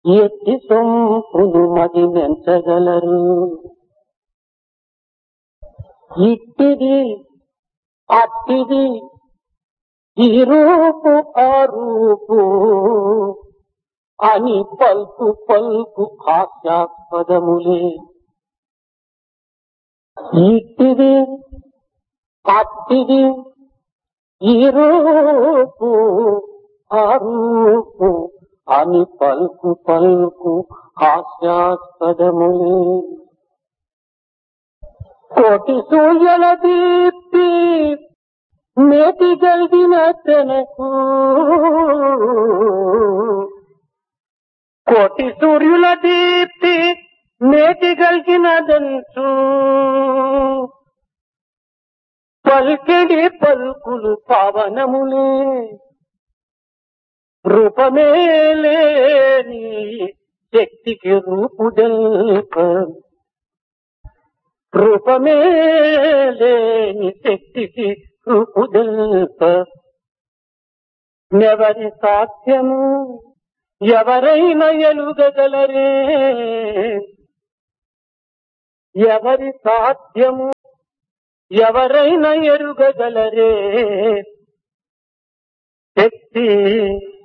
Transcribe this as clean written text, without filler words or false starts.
ఎట్టి సొంపును మది మెంచగలరు. ఇట్టిది అట్టిది ఈ రూపు ఆ రూపు అని పల్కు పల్కు హాస్యాస్పదములే. ఇట్టిది అట్టిది ఈ రూపు ఆ రూపు అని పల్కు పల్కు హాస్యాస్పదములే. కోటి సూర్యుల దీప్తి మేటి గల్గిన తనకు, కోటి సూర్యుల దీప్తి మేటి గల్గినదంచు పల్కెడి పల్కులు పావనములే. రూపమే లేని శక్తికి రూపుదల్ప, రూపమే లేని శక్తికి రూపుదల్ప ఎవరి సాధ్యము, ఎవరైనా ఎలుగగలరే. ఎవరి సాధ్యము, ఎవరైనా ఎరుగగలరే. శక్తి